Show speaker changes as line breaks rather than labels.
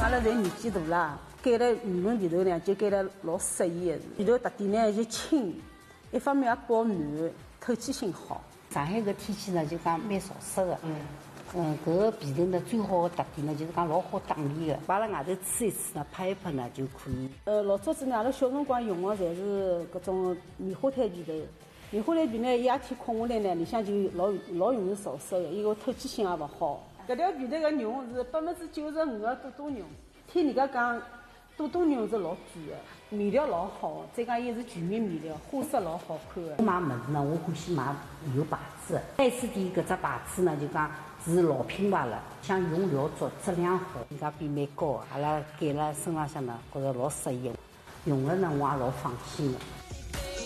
阿拉侪年纪大啦，盖了羽绒被头呢，就盖了老适宜的。被头特点呢就轻，一方面也保暖，透气性好。
上海个天气呢，就讲蛮潮湿的。搿个被头呢，最好的特点呢，就是讲老好打理的，摆辣外头吹一吹呢，拍一拍呢就可以。
老早子呢，阿拉小辰光用的侪是搿种棉花毯被头。棉花毯被呢，一夜天困下来呢，里向就老容易潮湿的，伊个透气性也勿好。搿条被头个绒是95%个多多绒，听人家讲多多绒是老贵的，面料老好，再讲伊是全棉面料，花色老好看的。
我买物事呢，我欢喜买有牌子的。4S店搿只牌子呢，就讲是老品牌了，像用料足，质量好，性价比蛮高的。阿拉盖辣身浪向呢，觉着老适宜，用了呢我也老放心的。